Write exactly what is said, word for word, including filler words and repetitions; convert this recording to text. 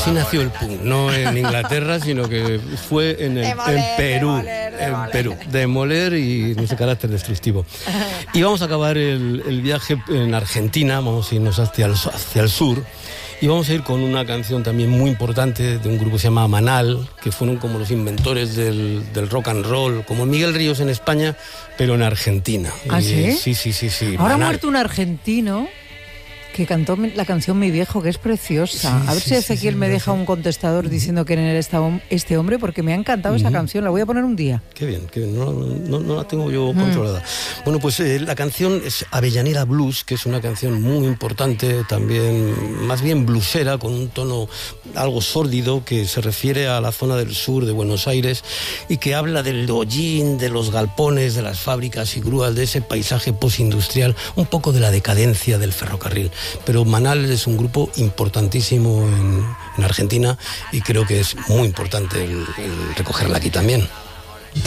así nació el punk, no en Inglaterra, sino que fue en, el, Demoler, en Perú, demoler, demoler. en Perú, demoler y ese carácter destructivo. Y vamos a acabar el, el viaje en Argentina, vamos a irnos hacia el, hacia el sur. Y vamos a ir con una canción también muy importante de un grupo que se llama Manal, que fueron como los inventores del, del rock and roll, como Miguel Ríos en España, pero en Argentina. ¿Ah, y, sí? Sí, sí, sí, sí. Ahora ha Manal. muerto un argentino que cantó mi- la canción Mi Viejo, que es preciosa. Sí, a ver sí, si sí, Ezequiel sí, me sí, deja sí. un contestador diciendo quién era esta hom- este hombre, porque me ha encantado esa canción. La voy a poner un día. Qué bien, qué bien. No, no, no la tengo yo controlada. Bueno, pues eh, la canción es Avellaneda Blues, que es una canción muy importante, también más bien bluesera, con un tono algo sórdido, que se refiere a la zona del sur de Buenos Aires y que habla del hollín, de los galpones, de las fábricas y grúas, de ese paisaje postindustrial, un poco de la decadencia del ferrocarril. Pero Manal es un grupo importantísimo en, en Argentina y creo que es muy importante el, el recogerla aquí también.